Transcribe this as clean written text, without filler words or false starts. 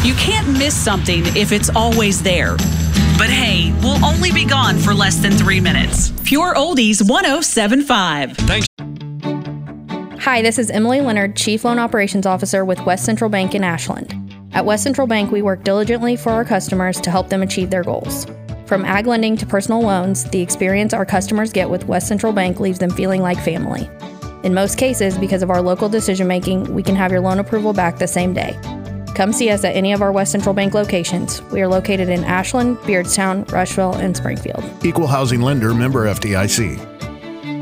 You can't miss something if it's always there. But hey, we'll only be gone for less than 3 minutes. Pure Oldies 107.5. Thanks. Hi, this is Emily Leonard, Chief Loan Operations Officer with West Central Bank in Ashland. At West Central Bank, we work diligently for our customers to help them achieve their goals. From ag lending to personal loans, the experience our customers get with West Central Bank leaves them feeling like family. In most cases, because of our local decision-making, we can have your loan approval back the same day. Come see us at any of our West Central Bank locations. We are located in Ashland, Beardstown, Rushville, and Springfield. Equal housing lender, member FDIC.